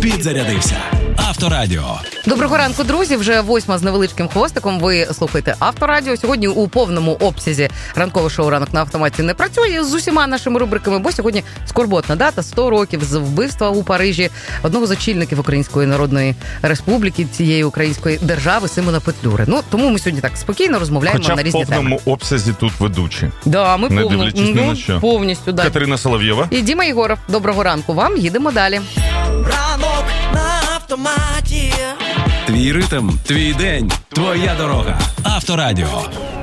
Підзарядився. Авторадіо. Доброго ранку, друзі. Вже 8 з невеличким хвостиком. Ви слухаєте Авторадіо. Сьогодні у повному обсязі ранкове шоу «Ранок на автоматі» не працює з усіма нашими рубриками, бо сьогодні скорботна дата – 100 років з вбивства у Парижі одного з очільників Української Народної Республіки, цієї української держави Симона Петлюри. Ну, тому ми сьогодні так спокійно розмовляємо на різні теми. Хоча в повному обсязі тут ведучі. Да, ми не дивлячись ні на що. Повністю, да. Катерина Соловйова. І Діма Єгоров. Доброго ранку вам. Їдемо далі. Ранок на автоматі. Твій ритм, твій день, твоя дорога. Авторадіо.